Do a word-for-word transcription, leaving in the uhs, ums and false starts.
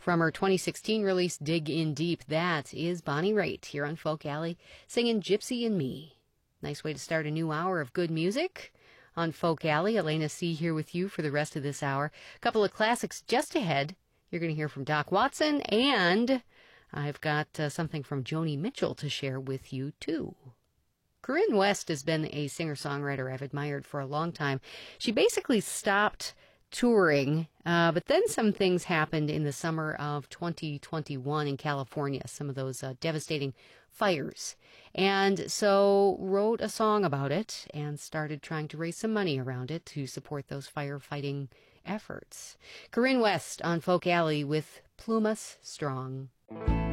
From her twenty sixteen release, Dig In Deep, that is Bonnie Raitt here on Folk Alley singing Gypsy and Me. Nice way to start a new hour of good music on Folk Alley. Elena C. here with you for the rest of this hour. A couple of classics just ahead. You're going to hear from Doc Watson, and I've got uh, something from Joni Mitchell to share with you, too. Corinne West has been a singer-songwriter I've admired for a long time. She basically stopped touring, uh, but then some things happened in the summer of twenty twenty-one in California, some of those uh, devastating fires. And so wrote a song about it and started trying to raise some money around it to support those firefighting efforts. Corinne West on Folk Alley with Plumas Strong.